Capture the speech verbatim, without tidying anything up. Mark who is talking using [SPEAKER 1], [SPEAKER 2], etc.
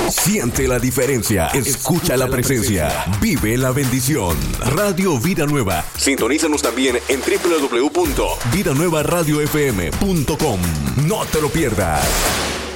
[SPEAKER 1] Siente la diferencia. Escucha la presencia. Vive la bendición. Radio Vida Nueva. Sintonízanos también en doble u doble u doble u punto vida nueva radio f m punto com. No te lo pierdas.